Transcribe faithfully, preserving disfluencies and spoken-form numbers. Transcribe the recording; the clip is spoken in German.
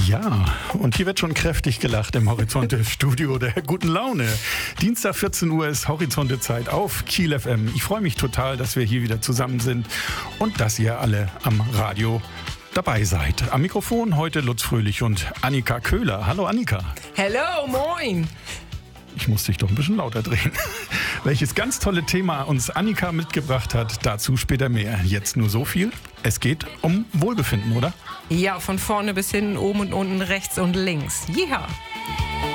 Ja, und hier wird schon kräftig gelacht im Horizonte-Studio der guten Laune. Dienstag vierzehn Uhr ist Horizonte-Zeit auf Kiel F M. Ich freue mich total, dass wir hier wieder zusammen sind und dass ihr alle am Radio dabei seid. Am Mikrofon heute Lutz Fröhlich und Annika Köhler. Hallo Annika. Hello, moin. Ich muss dich doch ein bisschen lauter drehen. Welches ganz tolle Thema uns Annika mitgebracht hat, dazu später mehr. Jetzt nur so viel. Es geht um Wohlbefinden, oder? Ja, von vorne bis hinten, oben und unten, rechts und links. Jeha.